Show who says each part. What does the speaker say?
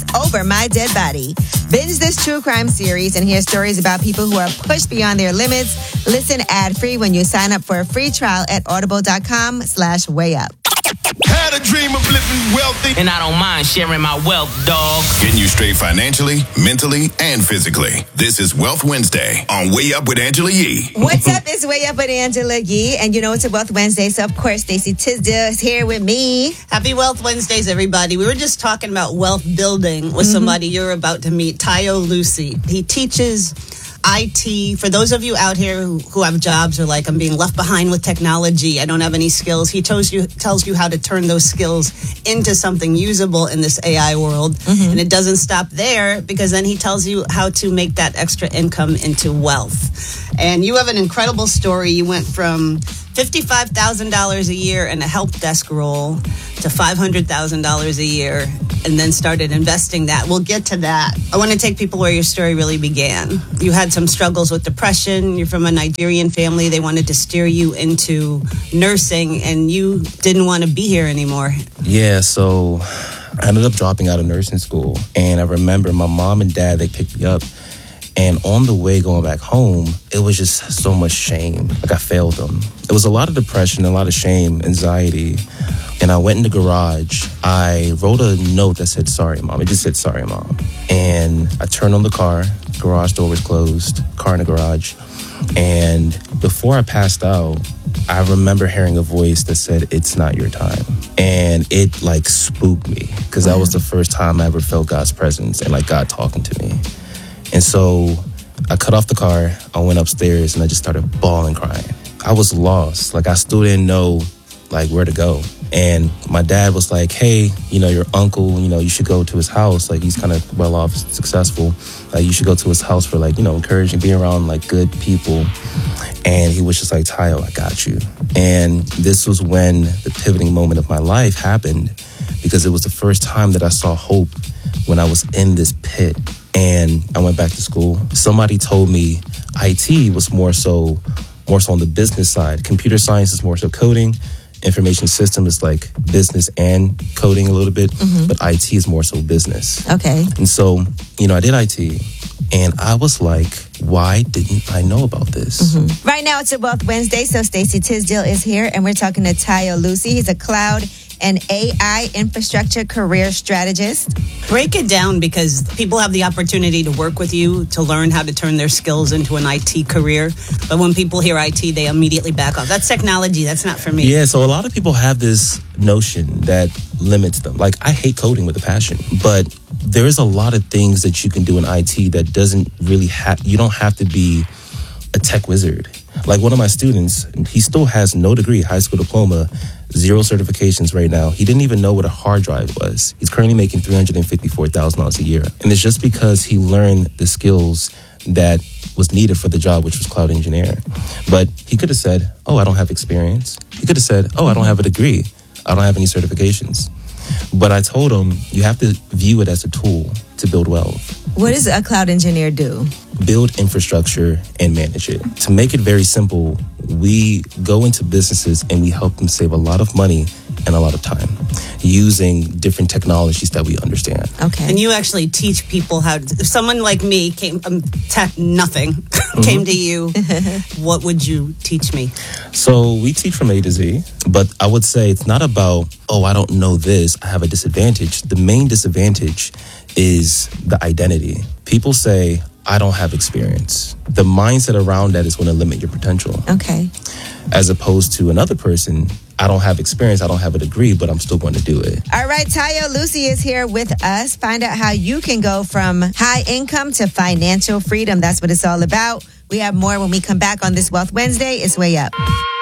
Speaker 1: Over My Dead Body. Binge this true crime series and hear stories about people who are pushed beyond their limits. Listen ad-free when you sign up for a free trial at audible.com/wayup.
Speaker 2: Had a dream of living wealthy,
Speaker 3: and I don't mind sharing my wealth, dog.
Speaker 2: Getting you straight financially, mentally, and physically. This is Wealth Wednesday on Way Up with Angela Yee.
Speaker 1: What's up? It's Way Up with Angela Yee. And you know it's a Wealth Wednesday, so of course Stacey Tisdale is here with me.
Speaker 4: Happy Wealth Wednesdays, everybody. We were just talking about wealth building with somebody you're about to meet, Tayo Lucy. He teaches IT. For those of you out here who have jobs or like, I'm being left behind with technology, I don't have any skills, he tells you how to turn those skills into something usable in this AI world. And it doesn't stop there, because then he tells you how to make that extra income into wealth. And you have an incredible story. You went from $55,000 a year in a help desk role to $500,000 a year, and then started investing that. We'll get to that. I want to take people where your story really began. You had some struggles with depression. You're from a Nigerian family. They wanted to steer you into nursing, and you didn't want to be here anymore.
Speaker 5: Yeah, so I ended up dropping out of nursing school. And I remember my mom and dad, they picked me up. And on the way going back home, it was just so much shame. Like, I failed them. It was a lot of depression, a lot of shame, anxiety. And I went in the garage. I wrote a note that said, "Sorry, Mom." It just said, "Sorry, Mom." And I turned on the car. Garage door was closed. Car in the garage. And before I passed out, I remember hearing a voice that said, "It's not your time." And it like spooked me, because that was the first time I ever felt God's presence and like God talking to me. And so I cut off the car, I went upstairs, and I just started bawling, crying. I was lost. Like, I still didn't know, like, where to go. And my dad was like, "Hey, your uncle, you should go to his house. Like, he's kind of well off, successful. Like, you should go to his house for, like, encouraging, being around, like, good people." And he was just like, "Tayo, I got you." And this was when the pivoting moment of my life happened, because it was the first time that I saw hope when I was in this pit. And I went back to school. Somebody told me IT was more so on the business side. Computer science is more so coding. Information system is like business and coding a little bit. But IT is more so business.
Speaker 1: Okay.
Speaker 5: And so, I did IT. And I was like, why didn't I know about this?
Speaker 1: Right now it's a Wealth Wednesday, so Stacey Tisdale is here, and we're talking to Tayo Lucy. He's a cloud and AI infrastructure career strategist.
Speaker 4: Break it down, because people have the opportunity to work with you to learn how to turn their skills into an IT career. But when people hear IT, they immediately back off. That's technology. That's not for me.
Speaker 5: Yeah, so a lot of people have this notion that limits them. Like, I hate coding with a passion, but there's a lot of things that you can do in IT that doesn't really you don't have to be a tech wizard. Like, one of my students, he still has no degree, high school diploma, 0 certifications right now. He didn't even know what a hard drive was. He's currently making $354,000 a year. And it's just because he learned the skills that was needed for the job, which was cloud engineer. But he could have said, "Oh, I don't have experience." He could have said, "Oh, I don't have a degree. I don't have any certifications." But I told him, you have to view it as a tool to build wealth.
Speaker 1: What does a cloud engineer do?
Speaker 5: Build infrastructure and manage it. To make it very simple, we go into businesses and we help them save a lot of money and a lot of time using different technologies that we understand.
Speaker 1: Okay.
Speaker 4: And you actually teach people how to, if someone like me came from tech nothing, came to you, what would you teach me?
Speaker 5: So we teach from A to Z, but I would say it's not about, "Oh, I don't know this, I have a disadvantage." The main disadvantage is the identity. People say, "I don't have experience." The mindset around that is going to limit your potential.
Speaker 1: Okay.
Speaker 5: As opposed to another person, "I don't have experience, I don't have a degree, but I'm still going to do it."
Speaker 1: All right, Tayo Lucy is here with us. Find out how you can go from high income to financial freedom. That's what it's all about. We have more when we come back on this Wealth Wednesday. It's Way Up.